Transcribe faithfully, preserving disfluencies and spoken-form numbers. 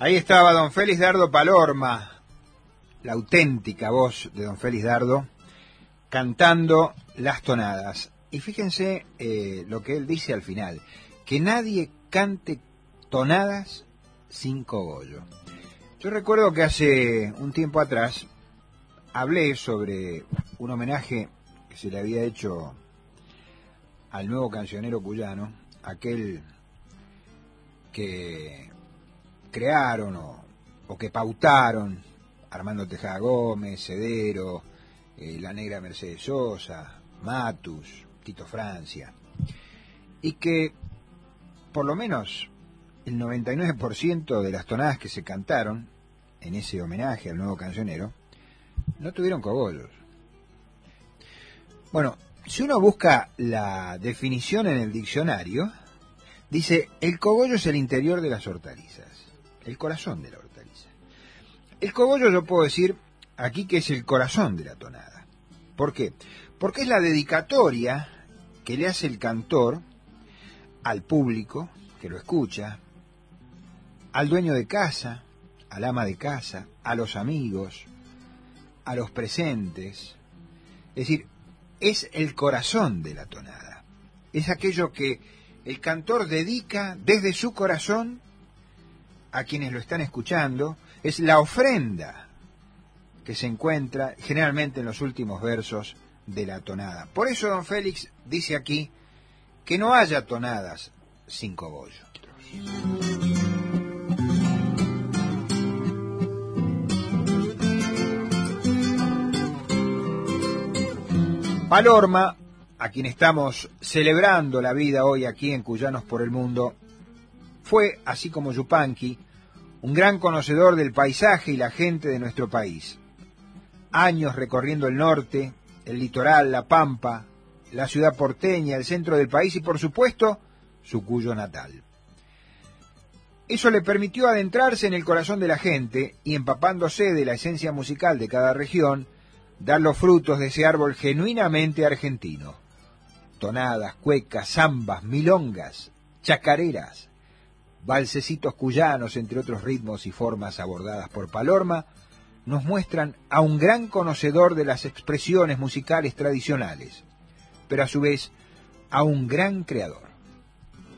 Ahí estaba don Félix Dardo Palorma, la auténtica voz de don Félix Dardo, cantando Las Tonadas. Y fíjense eh, lo que él dice al final, que nadie cante tonadas sin cogollo. Yo recuerdo que hace un tiempo atrás hablé sobre un homenaje que se le había hecho al nuevo cancionero cuyano, aquel que crearon o, o que pautaron Armando Tejada Gómez, Cedero, eh, la negra Mercedes Sosa, Matus, Tito Francia, y que por lo menos el noventa y nueve por ciento de las tonadas que se cantaron en ese homenaje al nuevo cancionero no tuvieron cogollos. Bueno, si uno busca la definición en el diccionario, dice, el cogollo es el interior de las hortalizas, el corazón de la hortaliza. El cogollo yo puedo decir aquí que es el corazón de la tonada. ¿Por qué? Porque es la dedicatoria que le hace el cantor al público que lo escucha, al dueño de casa, al ama de casa, a los amigos, a los presentes. Es decir, es el corazón de la tonada. Es aquello que el cantor dedica desde su corazón a quienes lo están escuchando. Es la ofrenda que se encuentra generalmente en los últimos versos de la tonada. Por eso don Félix dice aquí que no haya tonadas sin cogollo. Palorma, a quien estamos celebrando la vida hoy aquí en Cuyanos por el Mundo, fue, así como Yupanqui, un gran conocedor del paisaje y la gente de nuestro país. Años recorriendo el norte, el litoral, la pampa, la ciudad porteña, el centro del país y, por supuesto, su Cuyo natal. Eso le permitió adentrarse en el corazón de la gente y, empapándose de la esencia musical de cada región, dar los frutos de ese árbol genuinamente argentino. Tonadas, cuecas, zambas, milongas, chacareras, valsecitos cuyanos, entre otros ritmos y formas abordadas por Palorma, nos muestran a un gran conocedor de las expresiones musicales tradicionales, pero a su vez a un gran creador.